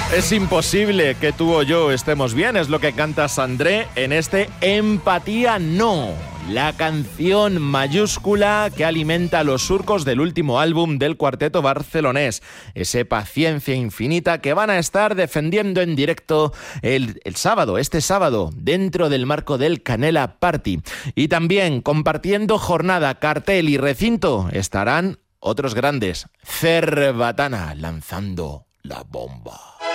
Es imposible que tú o yo estemos bien, es lo que canta Sandré en este Empatía No, la canción mayúscula que alimenta los surcos del último álbum del cuarteto barcelonés, ese Paciencia Infinita que van a estar defendiendo en directo este sábado, dentro del marco del Canela Party. Y también compartiendo jornada, cartel y recinto estarán otros grandes, Cerbatana lanzando la bomba.